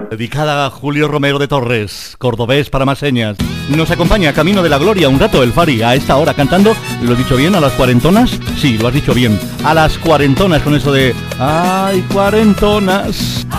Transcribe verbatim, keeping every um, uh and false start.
Dedicada a Julio Romero de Torres, cordobés para más señas. Nos acompaña Camino de la Gloria un rato el Fari a esta hora cantando. ¿Lo he dicho bien? ¿A las cuarentonas? Sí, lo has dicho bien. A las cuarentonas con eso de... ¡Ay, cuarentonas!